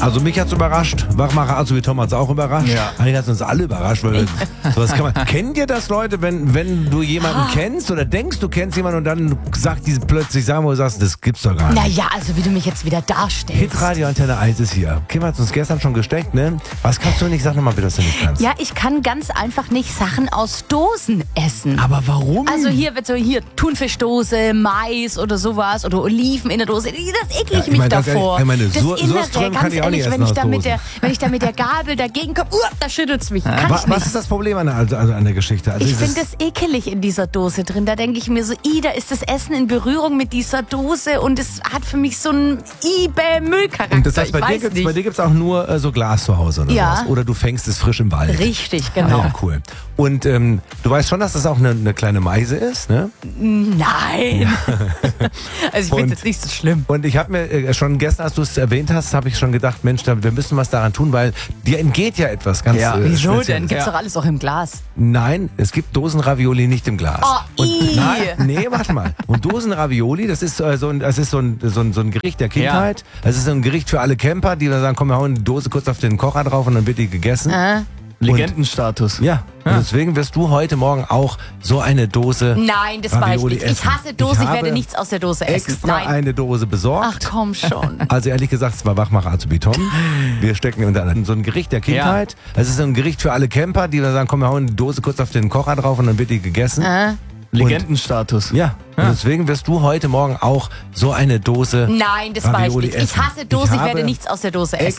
Also mich hat's überrascht. Wachmacher Azubi Tom hat's auch überrascht. Ja. Eigentlich hat's uns alle überrascht. Weil sowas kann man. Kennt ihr das, Leute, wenn du jemanden kennst oder denkst, du kennst jemanden und dann sagt diese plötzlich Sachen, wo du sagst, das gibt's doch gar nicht. Naja, also wie du mich jetzt wieder darstellst. Hitradio Antenne 1 ist hier. Kim hat uns gestern schon gesteckt, ne? Was kannst du nicht? Sag nochmal, wie das du nicht kannst. Ja, ich kann ganz einfach nicht Sachen aus Dosen essen. Aber warum? Also hier wird so Thunfischdose, Mais oder sowas oder Oliven in der Dose. Das ekle ich ich mich meine, ganz davor. ehrlich, ich meine, Das Surström kann ich auch nicht essen wenn ich, aus da mit Dosen. wenn ich da mit der Gabel dagegen komme, da schüttelt's mich. Kann ich Was nicht. ist das Problem an der Geschichte? Also Ich ist es- finde das ekelig in dieser Dose drin. Da denke ich mir so, da ist das Essen in Berührung mit dieser Dose und es hat für mich so einen Müllcharakter. Und das heißt, ich bei weiß dir nicht. gibt's auch nur so Glas zu Hause oder Ja. was? Oder du fängst es frisch im Wald. Richtig, genau. Ja, cool. Und du weißt schon, dass das auch eine kleine Meise ist, ne? Nein. Also ich Und- finde es jetzt nicht so schlimm. Und ich habe mir schon gestern, als du es erwähnt hast, habe ich schon gedacht, Mensch, wir müssen was daran tun, weil dir entgeht ja etwas ganz Ja. Wieso Spezielles. denn? Gibt's doch alles auch im Glas. Nein, es gibt Dosenravioli nicht im Glas. Oh, Und, ii. nein, nee, warte mal. Und Dosenravioli, das ist so ein Gericht der Kindheit. Das ist so ein Gericht für alle Camper, die dann sagen, komm, wir hauen die Dose kurz auf den Kocher drauf und dann wird die gegessen. Legendenstatus. Ja, und deswegen wirst du heute Morgen auch so eine Dose Nein, das mache ich Ravioli nicht. Ich essen. hasse Dose, ich habe werde nichts aus der Dose essen. extra Nein. eine Dose besorgt. Ach komm schon. Also ehrlich gesagt, es war Wachmacher Azubi Tom. Wir stecken unter anderem so ein Gericht der Kindheit. Das ist so ein Gericht für alle Camper, die dann sagen, komm, wir hauen die Dose kurz auf den Kocher drauf und dann wird die gegessen. Legendenstatus. Ja, und deswegen wirst du heute Morgen auch so eine Dose Nein, das mache ich Ravioli nicht. Ich essen. hasse Dose, ich habe werde nichts aus der Dose essen.